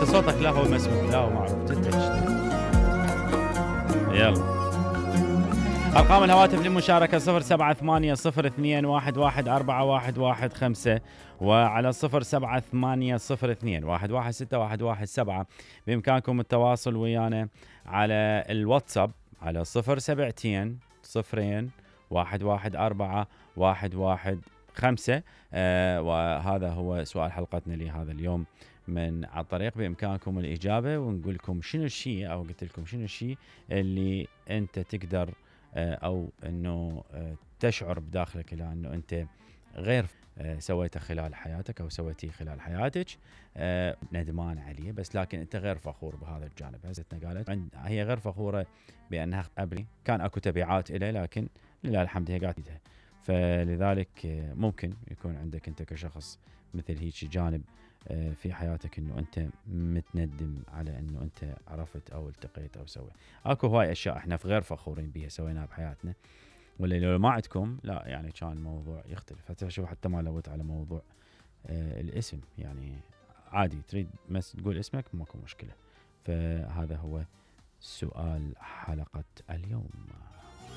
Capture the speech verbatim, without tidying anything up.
صوتك لا هو مسموع لا هو معروف تتحكي. يلا أرقام الهواتف للمشاركة صفر سبعة ثمانية صفر اثنين واحد واحد أربعة واحد واحد خمسة وعلى صفر سبعة ثمانية صفر اثنين واحد واحد ستة واحد واحد سبعة. بإمكانكم التواصل ويانا على الواتساب على صفر سبعتين صفرين واحد واحد أربعة واحد واحد خمسة. آه وهذا هو سؤال حلقتنا لهذا اليوم من على الطريق. بإمكانكم الإجابة ونقول لكم شنو الشيء أو قلت لكم شنو الشيء اللي أنت تقدر أو أنه تشعر بداخلك إلى أنه أنت غير سويته خلال حياتك أو سويتيه خلال حياتك ندمان عليه بس لكن أنت غير فخور بهذا الجانب. هزتنا قالت هي غير فخورة بأنها قبل كان أكو تبعات إليه لكن لله الحمد هي قاعدة. فلذلك ممكن يكون عندك أنت كشخص مثل هيك جانب في حياتك انه انت متندم على انه انت عرفت او التقيت او سويت. اكو هواي اشياء احنا في غير فخورين بيها سويناها بحياتنا ولا لو ما عندكم لا يعني كان الموضوع يختلف. حتى شوف حتى ما لوت على موضوع آه الاسم يعني عادي تريد بس تقول اسمك ماكو مشكلة. فهذا هو سؤال حلقة اليوم.